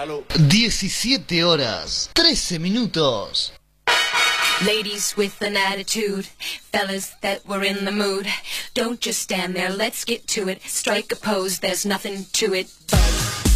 17 horas, 13 minutos. Ladies with an attitude, fellas that were in the mood. Don't just stand there, let's get to it. Strike a pose, there's nothing to it but